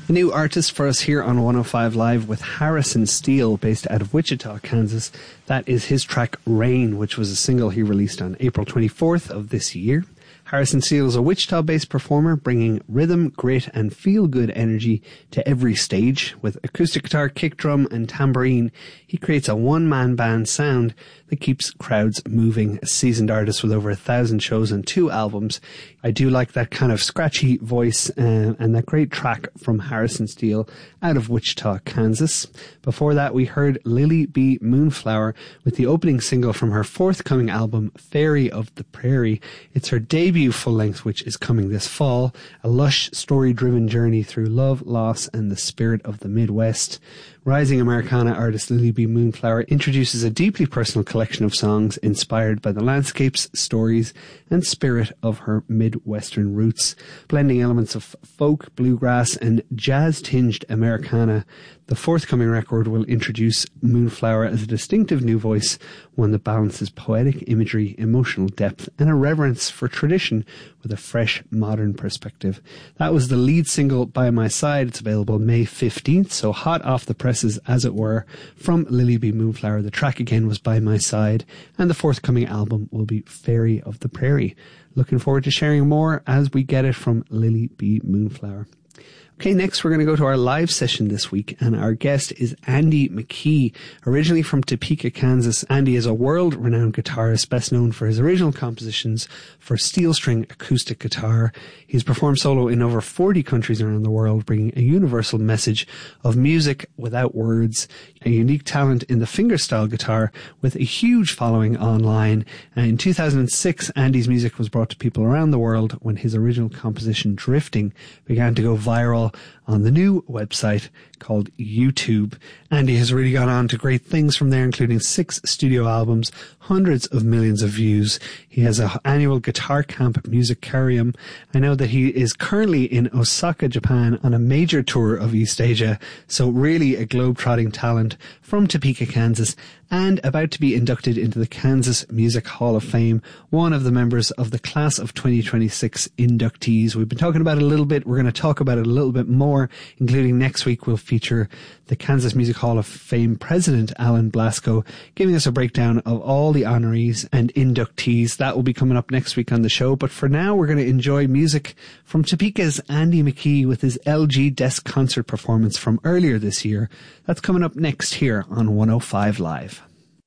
A new artist for us here on 105 Live with Harrison Steele, based out of Wichita, Kansas. That is his track Rain, which was a single he released on April 24th of this year. Harrison Steele is a Wichita-based performer bringing rhythm, grit and feel-good energy to every stage. With acoustic guitar, kick drum and tambourine, he creates a one-man band sound that keeps crowds moving. A seasoned artist with over 1,000 shows and 2 albums. I do like that kind of scratchy voice and that great track from Harrison Steele out of Wichita, Kansas. Before that, we heard Lily B. Moonflower with the opening single from her forthcoming album, Fairy of the Prairie. It's her debut full-length, which is coming this fall. A lush, story-driven journey through love, loss, and the spirit of the Midwest. Rising Americana artist Lily B. Moonflower introduces a deeply personal collection of songs inspired by the landscapes, stories, and spirit of her Midwestern roots, blending elements of folk, bluegrass, and jazz-tinged Americana. The forthcoming record will introduce Moonflower as a distinctive new voice, one that balances poetic imagery, emotional depth, and a reverence for tradition with a fresh, modern perspective. That was the lead single, By My Side. It's available May 15th, so hot off the presses, as it were, from Lily B. Moonflower. The track again was By My Side, and the forthcoming album will be Fairy of the Prairie. Looking forward to sharing more as we get it from Lily B. Moonflower. Okay, next we're going to go to our live session this week, and our guest is Andy McKee. Originally from Topeka, Kansas, Andy is a world-renowned guitarist, best known for his original compositions for steel string acoustic guitar. He's performed solo in over 40 countries around the world, bringing a universal message of music without words, a unique talent in the fingerstyle guitar with a huge following online. In 2006, Andy's music was brought to people around the world when his original composition, Drifting, began to go viral on the new website called YouTube. Andy has really gone on to great things from there, including 6 studio albums, hundreds of millions of views. He has an annual guitar camp, Musicarium. I know that he is currently in Osaka, Japan on a major tour of East Asia, so really a globe-trotting talent from Topeka, Kansas, and about to be inducted into the Kansas Music Hall of Fame, one of the members of the class of 2026 inductees. We've been talking about it a little bit. We're going to talk about it a little bit more, including next week we'll feature the Kansas Music Hall of Fame president, Alan Blasco, giving us a breakdown of all the honorees and inductees. That will be coming up next week on the show. But for now, we're going to enjoy music from Topeka's Andy McKee with his LG Desk concert performance from earlier this year. That's coming up next here on 105 Live.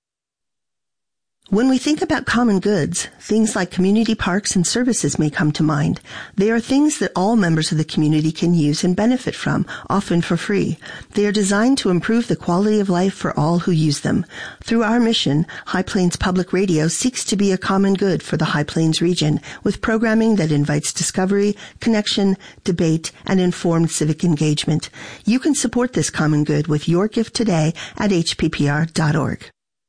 When we think about common goods, things like community parks and services may come to mind. They are things that all members of the community can use and benefit from, often for free. They are designed to improve the quality of life for all who use them. Through our mission, High Plains Public Radio seeks to be a common good for the High Plains region, with programming that invites discovery, connection, debate, and informed civic engagement. You can support this common good with your gift today at hppr.org.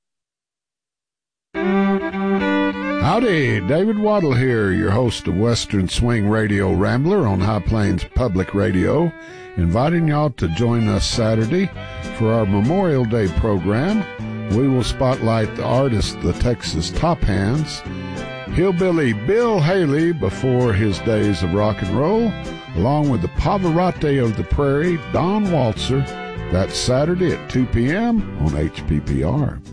Howdy, David Waddle here, your host of Western Swing Radio Rambler on High Plains Public Radio, inviting y'all to join us Saturday for our Memorial Day program. We will spotlight the artist, the Texas Top Hands, Hillbilly Bill Haley before his days of rock and roll, along with the Pavarotti of the Prairie, Don Waltzer. That's Saturday at 2 p.m. on HPPR.